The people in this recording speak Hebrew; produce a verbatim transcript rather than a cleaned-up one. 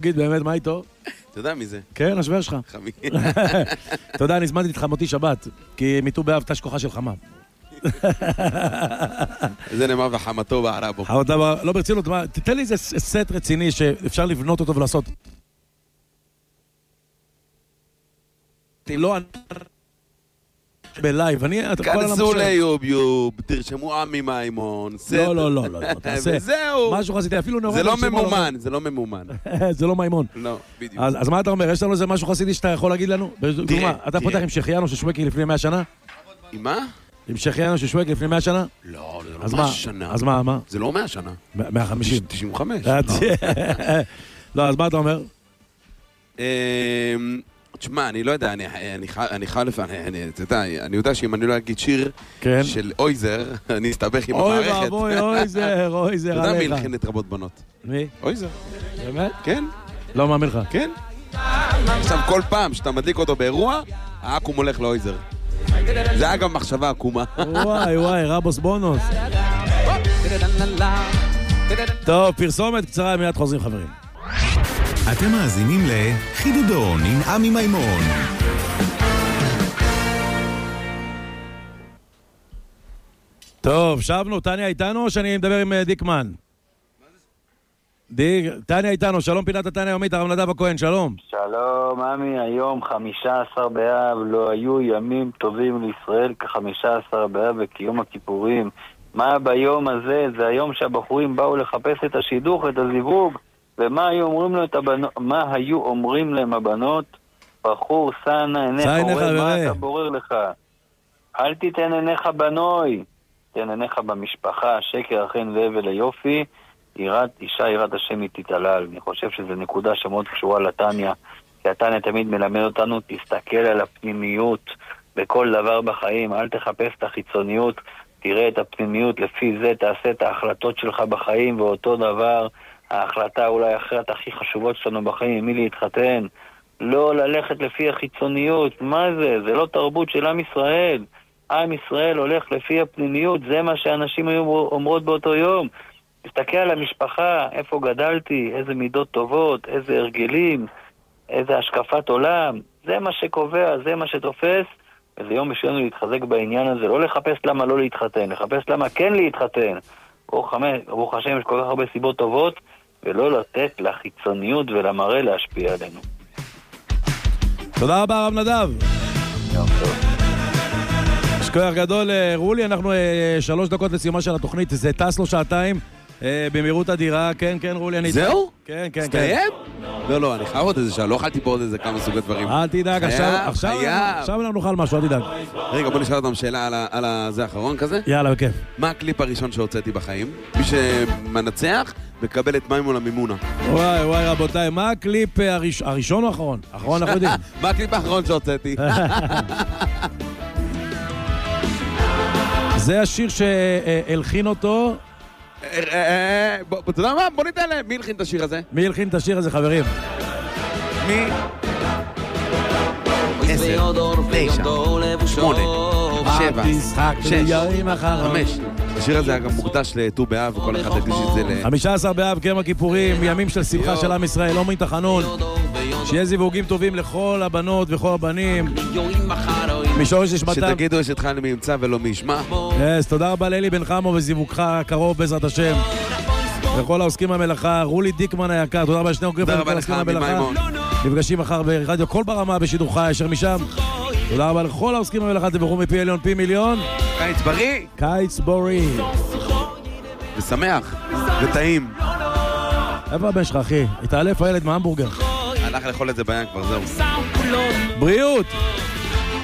תגיד, באמת, מה איתו? אתה יודע מי זה? כן, השווה שלך. חמי. אתה יודע, אני הזמנתי את חמותי שבת, כי מיטו באב תש כוחה של חמה. זה נאמר וחמתו בערה בו. לא ברצינות, תתן לי איזה סט רציני שאפשר לבנות אותו ולעשות. לא, בלייב, אני... כנסו ליוביוב, תרשמו עמי מימון. לא, לא, לא, לא, תעשה. וזהו. משהו חסידי, אפילו נורא... זה לא ממומן, זה לא ממומן. זה לא מימון. לא, בדיוק. אז מה אתה אומר? יש לנו איזה משהו חסידי שאתה יכול להגיד לנו? תראה, אתה פותח עם שחיינו ששווקי לפני מאה שנה? עם מה? עם שחיינו ששווקי לפני מאה שנה? לא, זה לא מאה שנה. אז מה, מה? זה לא מאה שנה. מאה וחמישים. תשעים וחמש. לא, אז מה אתה אומר? תשמע, אני לא יודע, אני חלף, אני יודע שאם אני לא אגיד שיר של אויזר, אני אסתבך עם המערכת. אוי ואבוי, אויזר, אויזר עליך. אתה יודע מי הלחין את רבות בנות? מי? אויזר. באמת? כן. לא מאמין לך. כן. עכשיו, כל פעם שאתה מדליק אותו באירוע, האקום הולך לאויזר. זה היה גם מחשבה עקומה. וואי וואי, רבוס בונוס. טוב, פרסומת קצרה, מיד חוזרים חברים. אתם מאזינים לחידודון עם עמי מימון. טוב, שבנו, טניה איתנו או שאני מדבר עם דיקמן? דיק, טניה איתנו, שלום פינת הטניה יומית, הרב נדב הכהן, שלום. שלום, עמי, היום חמישה עשר באב, לא היו ימים טובים לישראל כ-חמישה עשר באב וקיום הכיפורים. מה ביום הזה? זה היום שהבחורים באו לחפש את השידוך, את הזיווג, ומה היו אומרים להם, הבנות, מה היו אומרים להם הבנות? בחור, סנה, עיניך עורר, מה אתה בורר לך? אל תיתן עיניך בנוי, תן עיניך במשפחה, שקר החן והבל היופי, יראת, אישה יראת השם היא תתעלל. אני חושב שזו נקודה שמאוד קשורה לתניה, כי התניה תמיד מלמד אותנו, תסתכל על הפנימיות בכל דבר בחיים, אל תחפש את החיצוניות, תראה את הפנימיות, לפי זה תעשה את ההחלטות שלך בחיים, ואותו דבר, ההחלטה אולי אחרת הכי חשובות שלנו בחיים, עם מי להתחתן, לא ללכת לפי החיצוניות. מה זה? זה לא תרבות של עם ישראל. עם ישראל הולך לפי הפנימיות, זה מה שאנשים היו אומרות באותו יום. תסתכל על המשפחה, איפה גדלתי, איזה מידות טובות, איזה הרגלים, איזה השקפת עולם, זה מה שקובע, זה מה שתופס, וזה יום בשבילנו להתחזק בעניין הזה, לא לחפש למה לא להתחתן, לחפש למה כן להתחתן. ברוך השם, יש כל כך הרבה סיבות טובות, ולא לתת לחיצוניות ולמראה להשפיע עלינו. תודה רבה, רב נדב. שכוח גדול, רולי, אנחנו שלוש דקות לסיומה של התוכנית, זה טס לו שעתיים. במהירות אדירה, כן, כן, רולי, אני... זהו? כן, כן, כן. סתיים? לא, לא, אני חייב עוד איזה שעה, לא אכלתי פה עוד איזה כמה סוגי דברים. אל תדאג, עכשיו אנחנו נאכל משהו, אל תדאג. רגע, בוא נשאל אותם שאלה על זה האחרון כזה. יאללה, בכיף. מה הקליפ הראשון שהוצאתי בחיים? מי שמנצח, מקבל את מימון למימונה. וואי, וואי, רבותיי, מה הקליפ הראשון או האחרון? האחרון, אנחנו יודעים. מה הקליפ האחרון שהוצאתי? זה השיר שהלחין אותו... אתה יודע מה? בוא ניתן להם. מי הלחין את השיר הזה? מי הלחין את השיר הזה, חברים? מי? עשר, תשע, שמונה, שבע, שש, חמש. השיר הזה היה גם מוקדש לט"ו באב, וכל אחד הקדיש את זה ל... חמישה עשר באב, כיום הכיפורים, ימים של שמחה של עם ישראל, אומרים תחנון, שיהיה זיווגים טובים לכל הבנות וכל הבנים. משורש נשמתם. שתגידו יש אתך מי ימצא ולא מי ישמע. אז תודה רבה לאלי בן חמו וזיווגך הקרוב בעזרת השם. וכל העוסקים במלאכה, רולי דיקמן היקר, תודה רבה לשני עוקבים וכל העוסקים במלאכה. נפגשים מחר ברדיו כל ברמה בשידור חי, ישר משם. תודה רבה לכל העוסקים במלאכה, תבחרו מפי עליון פי מיליון. קיץ בריא. קיץ בריא. ושמח. וטעים. איפה הבן שלך, אחי? התעלף הילד מהמבורגר. הלך לאכול את זה בים כבר, זהו. בריאות!